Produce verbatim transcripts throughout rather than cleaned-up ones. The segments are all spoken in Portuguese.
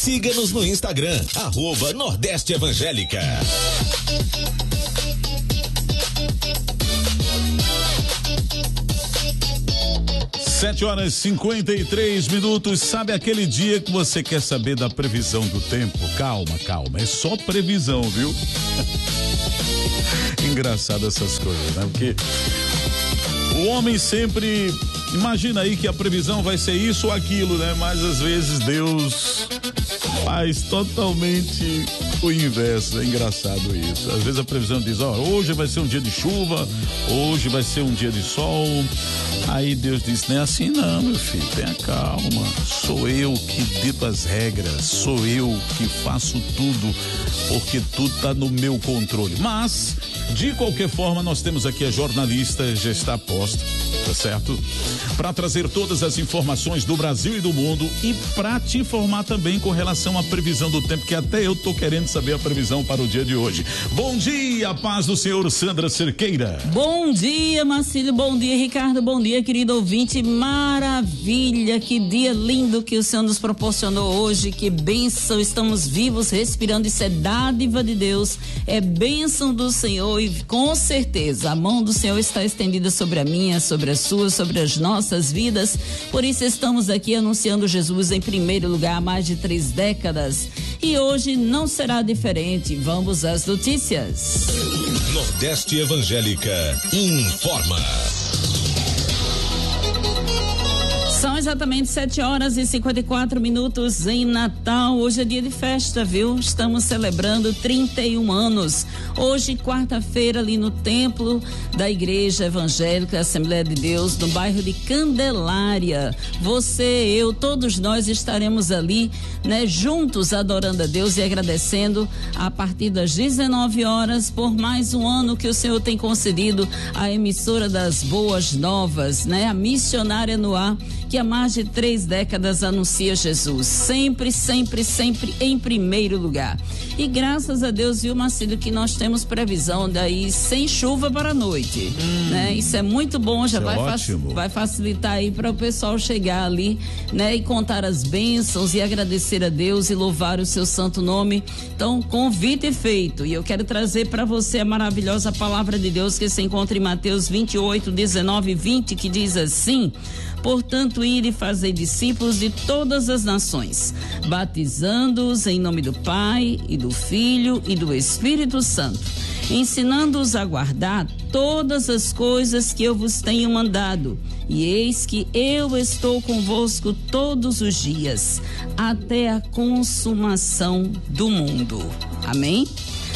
Siga-nos no Instagram, arroba Nordeste Evangélica. Sete horas e cinquenta e três minutos. Sabe aquele dia que você quer saber da previsão do tempo? Calma, calma, é só previsão, viu? Engraçado essas coisas, né? Porque o homem sempre imagina aí que a previsão vai ser isso ou aquilo, né? Mas às vezes Deus faz totalmente o inverso. É engraçado isso. Às vezes a previsão diz, ó, hoje vai ser um dia de chuva, hoje vai ser um dia de sol. Aí Deus diz, não é assim não, meu filho, tenha calma, sou eu que dito as regras, sou eu que faço tudo, porque tudo tá no meu controle. Mas, de qualquer forma, nós temos aqui a jornalista, já está posta, tá certo? Para trazer todas as informações do Brasil e do mundo e para te informar também com relação à previsão do tempo, que até eu tô querendo saber a previsão para o dia de hoje. Bom dia, paz do Senhor, Sandra Cerqueira. Bom dia, Marcílio, bom dia, Ricardo, bom dia, querido ouvinte, maravilha, que dia lindo que o Senhor nos proporcionou hoje, que bênção, estamos vivos, respirando, isso é dádiva de Deus, é bênção do Senhor e com certeza a mão do Senhor está estendida sobre a minha, sobre a sua, sobre as nossas vidas, por isso estamos aqui anunciando Jesus em primeiro lugar há mais de três décadas e hoje não será diferente, vamos às notícias. Nordeste Evangélica informa. São exatamente sete horas e cinquenta e quatro minutos em Natal. Hoje é dia de festa, viu? Estamos celebrando trinta e um anos. Hoje, quarta-feira, ali no templo da Igreja Evangélica Assembleia de Deus, no bairro de Candelária. Você, eu, todos nós estaremos ali, né, juntos adorando a Deus e agradecendo a partir das dezenove horas por mais um ano que o Senhor tem concedido à emissora das Boas Novas, né? A missionária no ar, que há mais de três décadas anuncia Jesus, sempre, sempre, sempre em primeiro lugar. E graças a Deus, viu, Marcílio, que nós temos previsão daí sem chuva para a noite, hum, né? Isso é muito bom, já vai, fac- vai facilitar aí para o pessoal chegar ali, né? E contar as bênçãos e agradecer a Deus e louvar o seu santo nome. Então, convite feito. E eu quero trazer para você a maravilhosa palavra de Deus que se encontra em Mateus vinte e oito, dezenove e vinte, que diz assim: portanto, ide e fazei discípulos de todas as nações, batizando-os em nome do Pai e do Filho e do Espírito Santo, ensinando-os a guardar todas as coisas que eu vos tenho mandado. E eis que eu estou convosco todos os dias, até a consumação do mundo. Amém?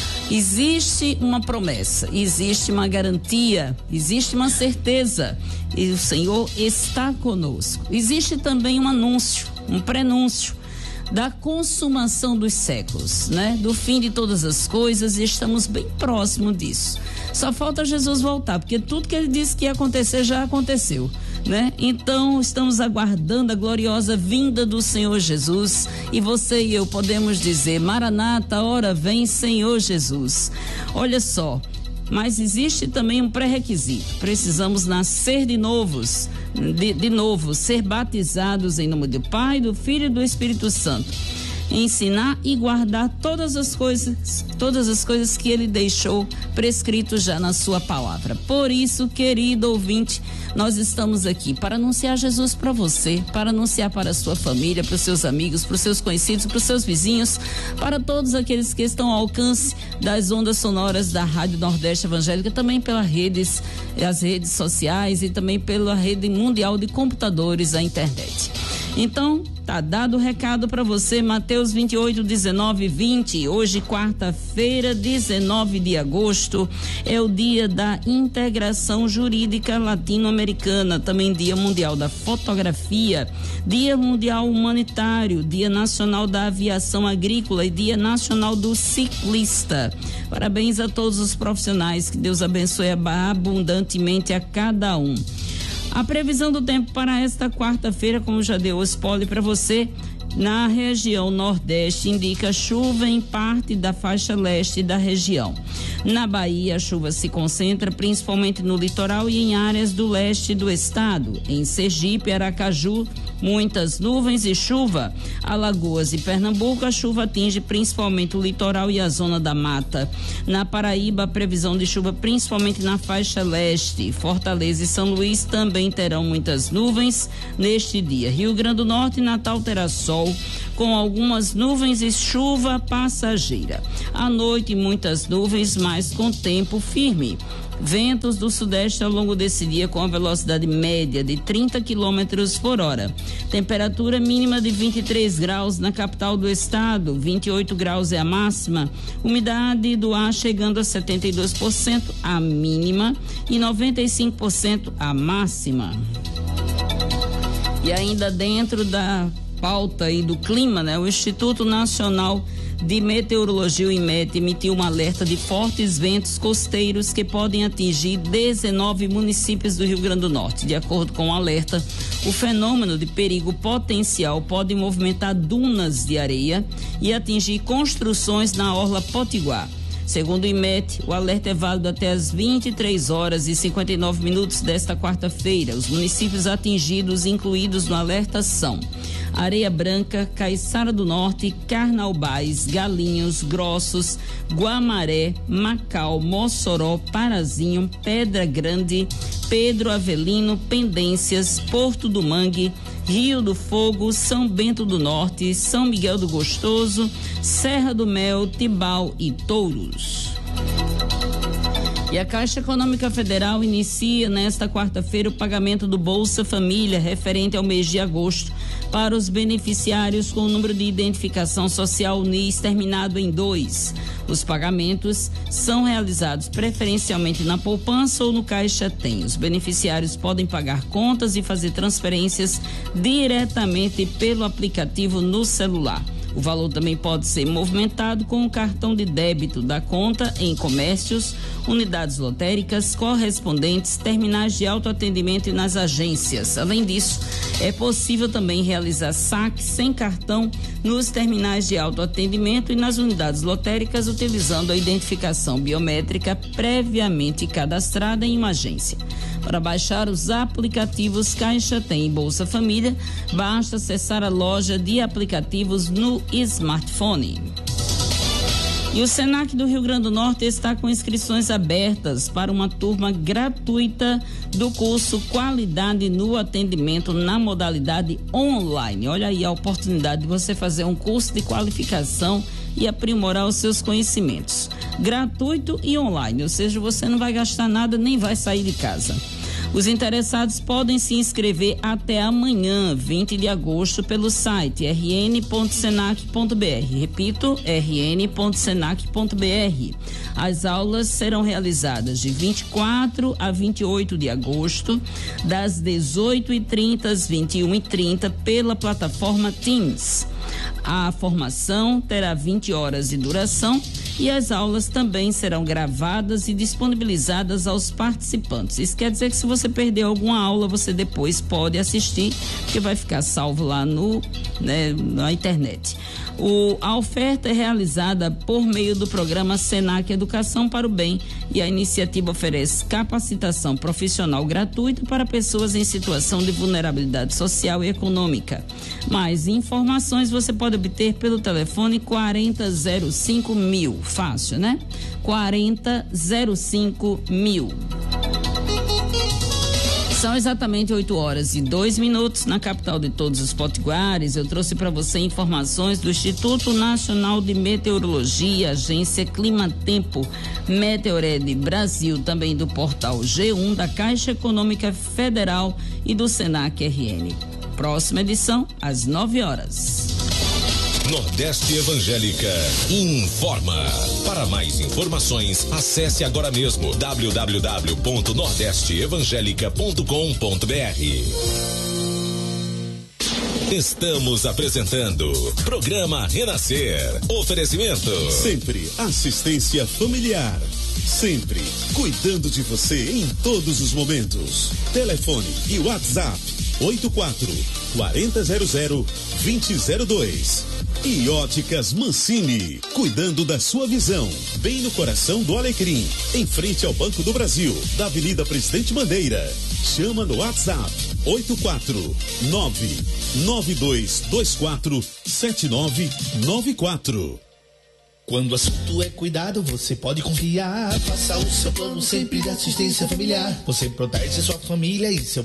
Existe uma promessa, existe uma garantia, existe uma certeza, e o Senhor está conosco. Existe também um anúncio, um prenúncio da consumação dos séculos, né? Do fim de todas as coisas, e estamos bem próximo disso. Só falta Jesus voltar, porque tudo que ele disse que ia acontecer já aconteceu, né? Então, estamos aguardando a gloriosa vinda do Senhor Jesus, e você e eu podemos dizer: Maranata, ora vem, Senhor Jesus. Olha só, mas existe também um pré-requisito. Precisamos nascer de novos, de, de novo, ser batizados em nome do Pai, do Filho e do Espírito Santo. Ensinar e guardar todas as coisas, todas as coisas que ele deixou prescrito já na sua palavra. Por isso, querido ouvinte, nós estamos aqui para anunciar Jesus para você, para anunciar para a sua família, para os seus amigos, para os seus conhecidos, para os seus vizinhos, para todos aqueles que estão ao alcance das ondas sonoras da Rádio Nordeste Evangélica, também pelas redes, as redes sociais e também pela rede mundial de computadores, a internet. Então, tá dado o recado para você, Mateus vinte e oito, dezenove e vinte. Hoje, quarta-feira, dezenove de agosto, é o dia da integração jurídica latino-americana, também dia mundial da fotografia, dia mundial humanitário, dia nacional da aviação agrícola e dia nacional do ciclista. Parabéns a todos os profissionais, que Deus abençoe abundantemente a cada um. A previsão do tempo para esta quarta-feira, como já deu o spoiler para você, na região nordeste indica chuva em parte da faixa leste da região. Na Bahia, a chuva se concentra principalmente no litoral e em áreas do leste do estado. Em Sergipe, Aracaju, muitas nuvens e chuva. Alagoas e Pernambuco, a chuva atinge principalmente o litoral e a zona da mata. Na Paraíba, a previsão de chuva principalmente na faixa leste. Fortaleza e São Luís também terão muitas nuvens neste dia. Rio Grande do Norte e Natal terá sol, com algumas nuvens e chuva passageira. À noite, muitas nuvens, mas com tempo firme. Ventos do sudeste ao longo desse dia com a velocidade média de trinta quilômetros por hora. Temperatura mínima de vinte e três graus na capital do estado, vinte e oito graus é a máxima. Umidade do ar chegando a setenta e dois por cento a mínima e noventa e cinco por cento a máxima. E ainda dentro da pauta e do clima, né? O Instituto Nacional de Meteorologia, o INMET, emitiu um alerta de fortes ventos costeiros que podem atingir dezenove municípios do Rio Grande do Norte. De acordo com o alerta, o fenômeno de perigo potencial pode movimentar dunas de areia e atingir construções na orla potiguar. Segundo o INMET, o alerta é válido até as vinte e três horas e cinquenta e nove minutos desta quarta-feira. Os municípios atingidos incluídos no alerta são Areia Branca, Caiçara do Norte, Carnaubais, Galinhos, Grossos, Guamaré, Macau, Mossoró, Parazinho, Pedra Grande, Pedro Avelino, Pendências, Porto do Mangue, Rio do Fogo, São Bento do Norte, São Miguel do Gostoso, Serra do Mel, Tibau e Touros. E a Caixa Econômica Federal inicia nesta quarta-feira o pagamento do Bolsa Família referente ao mês de agosto para os beneficiários com o número de identificação social N I S terminado em dois. Os pagamentos são realizados preferencialmente na poupança ou no Caixa Tem. Os beneficiários podem pagar contas e fazer transferências diretamente pelo aplicativo no celular. O valor também pode ser movimentado com o cartão de débito da conta em comércios, unidades lotéricas, correspondentes, terminais de autoatendimento e nas agências. Além disso, é possível também realizar saque sem cartão nos terminais de autoatendimento e nas unidades lotéricas utilizando a identificação biométrica previamente cadastrada em uma agência. Para baixar os aplicativos Caixa Tem e Bolsa Família, basta acessar a loja de aplicativos no smartphone. E o Senac do Rio Grande do Norte está com inscrições abertas para uma turma gratuita do curso Qualidade no Atendimento na modalidade online. Olha aí a oportunidade de você fazer um curso de qualificação e aprimorar os seus conhecimentos. Gratuito e online, ou seja, você não vai gastar nada nem vai sair de casa. Os interessados podem se inscrever até amanhã, vinte de agosto, pelo site r n ponto senac ponto b r. Repito, r n ponto senac ponto b r. As aulas serão realizadas de vinte e quatro a vinte e oito de agosto, das dezoito e trinta às vinte e uma e trinta, pela plataforma Teams. A formação terá vinte horas de duração e as aulas também serão gravadas e disponibilizadas aos participantes. Isso quer dizer que se você perder alguma aula, você depois pode assistir, porque vai ficar salvo lá no, né, na internet. O, a oferta é realizada por meio do programa Senac Educação para o Bem e a iniciativa oferece capacitação profissional gratuita para pessoas em situação de vulnerabilidade social e econômica. Mais informações você pode obter pelo telefone quarenta zero cinco mil. Fácil, né? quarenta zero cinco mil. São exatamente oito horas e dois minutos na capital de todos os potiguares. Eu trouxe para você informações do Instituto Nacional de Meteorologia, Agência Clima Tempo, Meteored Brasil, também do portal G um, da Caixa Econômica Federal e do Senac R N. Próxima edição, às nove horas. Nordeste Evangélica informa. Para mais informações, acesse agora mesmo w w w ponto nordeste evangélica ponto com ponto b r. Estamos apresentando Programa Renascer. Oferecimento. Sempre assistência familiar. Sempre cuidando de você em todos os momentos. Telefone e WhatsApp oito quatro quatro zero zero dois zero zero dois. E Óticas Mancini, cuidando da sua visão, bem no coração do Alecrim, em frente ao Banco do Brasil, da Avenida Presidente Bandeira. Chama no WhatsApp oito quatro nove nove dois dois quatro sete nove nove quatro. Quando o assunto é cuidado, você pode confiar. Faça o seu plano sempre de assistência familiar. Você protege sua família e seu